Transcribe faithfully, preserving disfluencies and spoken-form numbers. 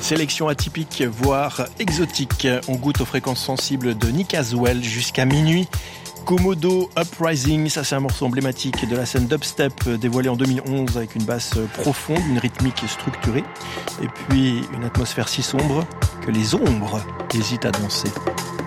Sélection atypique, voire exotique. On goûte aux fréquences sensibles de Nick Aswell jusqu'à minuit. Komodo Uprising, ça c'est un morceau emblématique de la scène dubstep dévoilé en deux mille onze avec une basse profonde, une rythmique structurée et puis une atmosphère si sombre que les ombres hésitent à danser.